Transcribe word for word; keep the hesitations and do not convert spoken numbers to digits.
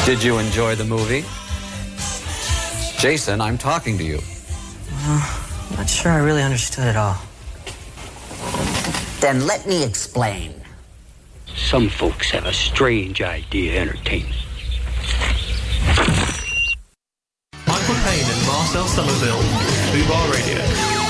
Did you enjoy the movie? Jason, I'm talking to you. Uh, I'm not sure I really understood it all. Then let me explain. Some folks have a strange idea of entertainment. Michael Caine and Marcel Somerville, Fubar Radio.